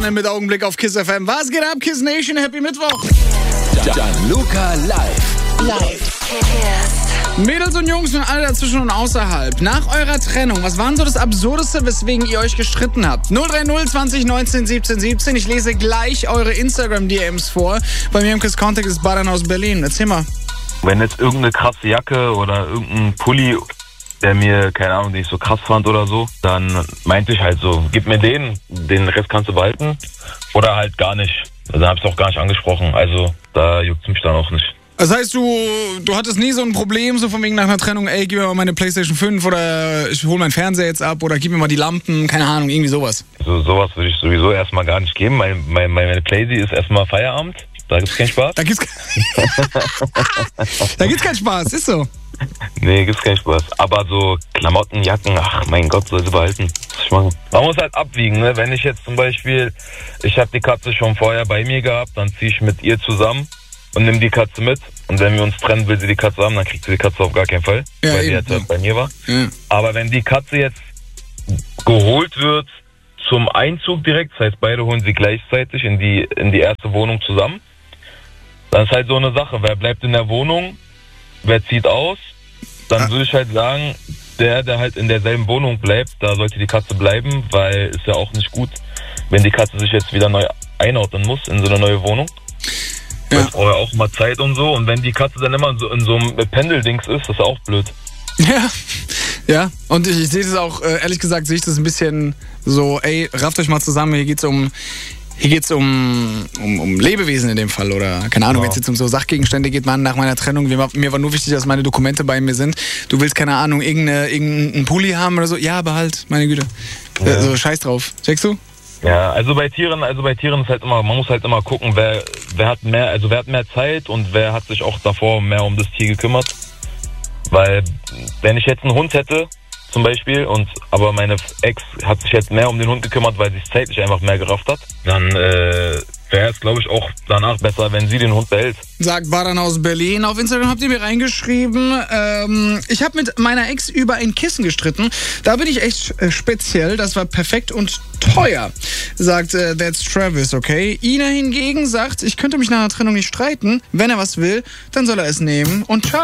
Mit Augenblick auf KISS FM. Was geht ab, KISS Nation? Happy Mittwoch. Gianluca live. Mädels und Jungs und alle dazwischen und außerhalb. Nach eurer Trennung, was war so das Absurdeste, weswegen ihr euch gestritten habt? 030 20 19 17 17. Ich lese gleich eure Instagram-DMs vor. Bei mir im KISS Contact ist Baran aus Berlin. Erzähl mal. Wenn jetzt irgendeine krasse Jacke oder irgendein Pulli, der mir, keine Ahnung, den ich so krass fand oder so, dann meinte ich halt so, gib mir den Rest kannst du behalten oder halt gar nicht. Dann hab ich es auch gar nicht angesprochen, also da juckt es mich dann auch nicht. Das heißt, du hattest nie so ein Problem, so von wegen nach einer Trennung, ey, gib mir mal meine Playstation 5 oder ich hol meinen Fernseher jetzt ab oder gib mir mal die Lampen, keine Ahnung, irgendwie sowas. Also sowas würde ich sowieso erstmal gar nicht geben, meine Playsee ist erstmal Feierabend, da gibt's keinen Spaß. Da gibt's keinen Spaß, ist so. Nee, gibt's keinen Spaß. Aber so Klamotten, Jacken, ach mein Gott, soll sie behalten. Man muss halt abwiegen, ne? Wenn ich jetzt zum Beispiel, ich habe die Katze schon vorher bei mir gehabt, dann ziehe ich mit ihr zusammen und nehme die Katze mit. Und wenn wir uns trennen, will sie die Katze haben, dann kriegt sie die Katze auf gar keinen Fall, ja, weil eben, die jetzt halt bei mir war. Ja. Aber wenn die Katze jetzt geholt wird zum Einzug direkt, das heißt beide holen sie gleichzeitig in die erste Wohnung zusammen, dann ist halt so eine Sache, wer bleibt in der Wohnung, wer zieht aus, dann würde ich halt sagen, der halt in derselben Wohnung bleibt, da sollte die Katze bleiben, weil ist ja auch nicht gut, wenn die Katze sich jetzt wieder neu einordnen muss in so eine neue Wohnung. Ja. Das braucht ja auch mal Zeit und so. Und wenn die Katze dann immer in so einem Pendeldings ist, das ist auch blöd. Ja. Und ich sehe das auch, ehrlich gesagt, sehe ich das ein bisschen so, ey, rafft euch mal zusammen, hier geht's um Lebewesen in dem Fall oder keine Ahnung, wenn es jetzt um so Sachgegenstände geht, nach meiner Trennung, mir war nur wichtig, dass meine Dokumente bei mir sind. Du willst, keine Ahnung, irgendeinen Pulli haben oder so, ja, aber halt, meine Güte. Ja. So scheiß drauf. Checkst du? Ja, also bei Tieren ist halt immer, man muss halt immer gucken, wer hat mehr Zeit und wer hat sich auch davor mehr um das Tier gekümmert. Weil, wenn ich jetzt einen Hund hätte, zum Beispiel, aber meine Ex hat sich jetzt mehr um den Hund gekümmert, weil sie es zeitlich einfach mehr gerafft hat, dann wäre es, glaube ich, auch danach besser, wenn sie den Hund behält. Sagt Baran aus Berlin. Auf Instagram habt ihr mir reingeschrieben, ich habe mit meiner Ex über ein Kissen gestritten. Da bin ich echt speziell. Das war perfekt und teuer, sagt That's Travis, okay? Ina hingegen sagt, ich könnte mich nach einer Trennung nicht streiten. Wenn er was will, dann soll er es nehmen und ciao.